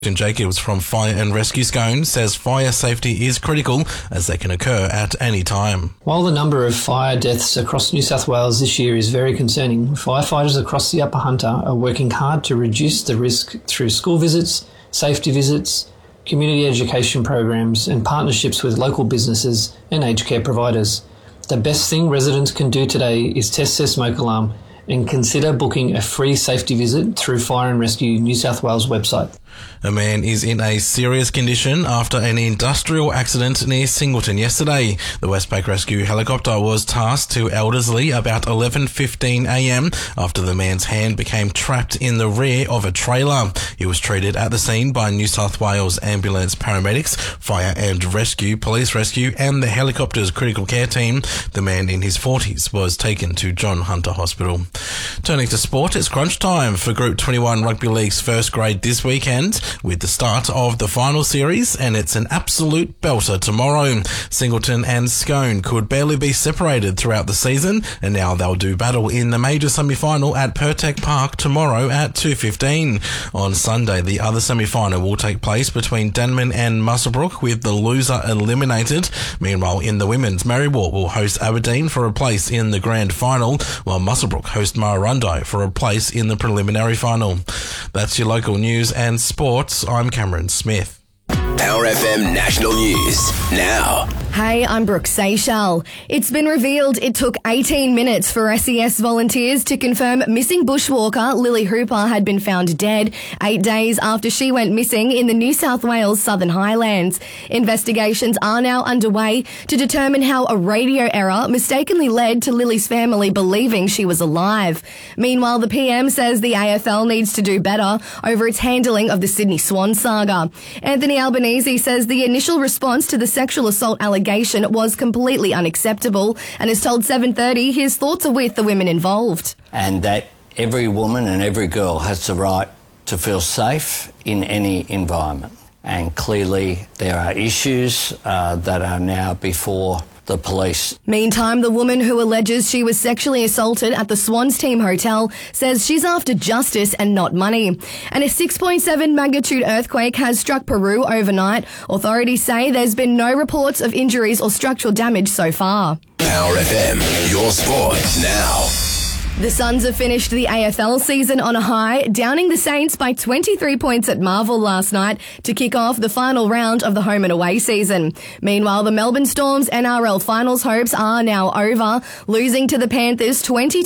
Jacobs from Fire and Rescue Scone says fire safety is critical as they can occur at any time. While the number of fire deaths across New South Wales this year is very concerning, firefighters across the Upper Hunter are working hard to reduce the risk through school visits, safety visits, community education programs and partnerships with local businesses and aged care providers. The best thing residents can do today is test their smoke alarm and consider booking a free safety visit through Fire and Rescue New South Wales website. A man is in a serious condition after an industrial accident near Singleton yesterday. The Westpac Rescue helicopter was tasked to Elderslie about 11:15 a.m. after the man's hand became trapped in the rear of a trailer. He was treated at the scene by New South Wales ambulance paramedics, fire and rescue, police rescue and the helicopter's critical care team. The man in his 40s was taken to John Hunter Hospital. Turning to sport, it's crunch time for Group 21 Rugby League's first grade this weekend with the start of the final series, and it's an absolute belter tomorrow. Singleton and Scone could barely be separated throughout the season, and now they'll do battle in the major semi-final at Pertec Park tomorrow at 2:15. On Sunday, the other semi-final will take place between Denman and Muswellbrook, with the loser eliminated. Meanwhile, in the women's, Marywar will host Aberdeen for a place in the grand final, while Muswellbrook host Murrurundi for a place in the preliminary final. That's your local news and sports. I'm Cameron Smith. Power FM National News now. Hey, I'm Brooke Seychelles. It's been revealed it took 18 minutes for SES volunteers to confirm missing bushwalker Lily Hooper had been found dead 8 days after she went missing in the New South Wales Southern Highlands. Investigations are now underway to determine how a radio error mistakenly led to Lily's family believing she was alive. Meanwhile, the PM says the AFL needs to do better over its handling of the Sydney Swan saga. Anthony Albanese says the initial response to the sexual assault allegation was completely unacceptable and has told 7:30 his thoughts are with the women involved. And that every woman and every girl has the right to feel safe in any environment. And clearly there are issues that are now before the police. Meantime, the woman who alleges she was sexually assaulted at the Swans Team Hotel says she's after justice and not money. And a 6.7 magnitude earthquake has struck Peru overnight. Authorities say there's been no reports of injuries or structural damage so far. Power FM, your sport now. The Suns have finished the AFL season on a high, downing the Saints by 23 points at Marvel last night to kick off the final round of the home and away season. Meanwhile, the Melbourne Storm's NRL finals hopes are now over, losing to the Panthers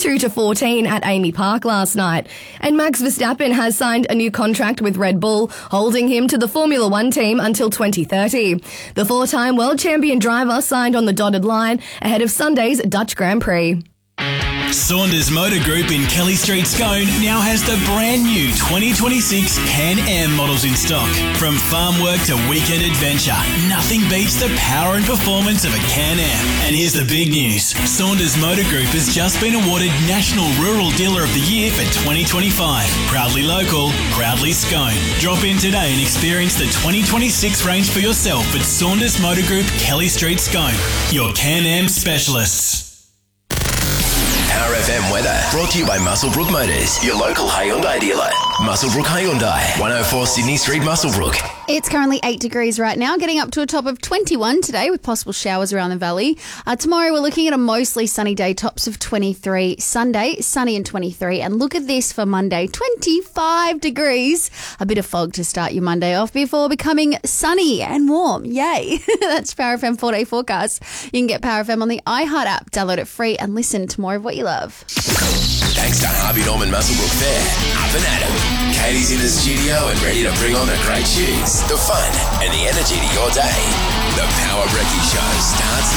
22-14 at Amy Park last night. And Max Verstappen has signed a new contract with Red Bull, holding him to the Formula One team until 2030. The four-time world champion driver signed on the dotted line ahead of Sunday's Dutch Grand Prix. Saunders Motor Group in Kelly Street, Scone now has the brand new 2026 Can-Am models in stock. From farm work to weekend adventure, nothing beats the power and performance of a Can-Am. And here's the big news. Saunders Motor Group has just been awarded National Rural Dealer of the Year for 2025. Proudly local, proudly Scone. Drop in today and experience the 2026 range for yourself at Saunders Motor Group, Kelly Street, Scone. Your Can-Am specialists. Power FM weather brought to you by Muswellbrook Motors, your local Hyundai dealer. Muswellbrook Hyundai, 104 Sydney Street, Muswellbrook. It's currently 8 degrees right now, getting up to a top of 21 today with possible showers around the valley. Tomorrow we're looking at a mostly sunny day, tops of 23. Sunday, sunny and 23. And look at this for Monday, 25 degrees. A bit of fog to start your Monday off before becoming sunny and warm. Yay. That's Power FM 4-day forecast. You can get Power FM on the iHeart app, download it free and listen to more of what you love. Thanks to Harvey Norman Muswellbrook Fair. Up and at 'em. Katie's in the studio and ready to bring on the great tunes, the fun, and the energy to your day. The Power Brekkie Show starts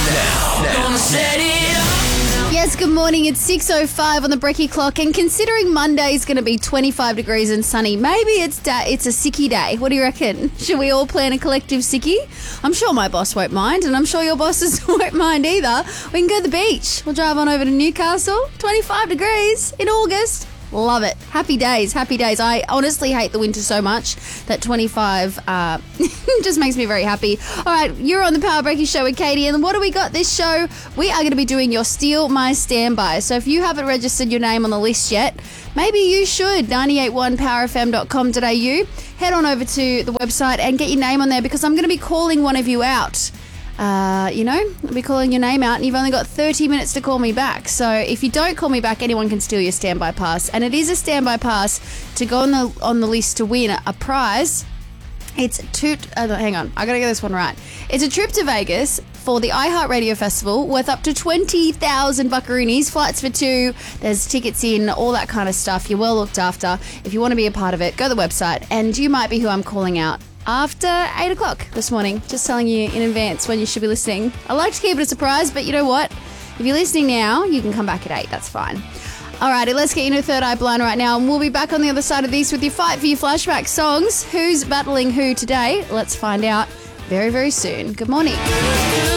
now. Yes, good morning. It's 6:05 on the Brekkie clock, and considering Monday is going to be 25 degrees and sunny, maybe it's a sickie day. What do you reckon? Should we all plan a collective sickie? I'm sure my boss won't mind, and I'm sure your bosses won't mind either. We can go to the beach. We'll drive on over to Newcastle. 25 degrees in August. Love it. Happy days, happy days. I honestly hate the winter so much that 25 just makes me very happy. All right, you're on the Power Brekkie Show with Katie, and what do we got this show? We are going to be doing your Steal My Standby. So if you haven't registered your name on the list yet, maybe you should. 981powerfm.com.au. head on over to the website and get your name on there because I'm going to be calling one of you out. I'll be calling your name out and you've only got 30 minutes to call me back. So if you don't call me back, anyone can steal your standby pass. And it is a standby pass to go on the list to win a prize. It's hang on, I gotta get this one right. It's a trip to Vegas for the iHeartRadio Festival worth up to 20,000 buckaroonies, flights for two, there's tickets in, all that kind of stuff. You're well looked after. If you want to be a part of it, go to the website and you might be who I'm calling out after 8 o'clock this morning. Just telling you in advance when you should be listening. I like to keep it a surprise, but you know what? If you're listening now, you can come back at 8, that's fine. Alrighty, let's get into Third Eye Blind right now, and we'll be back on the other side of this with your Fight for Your Flashback songs. Who's battling who today? Let's find out very, very soon. Good morning.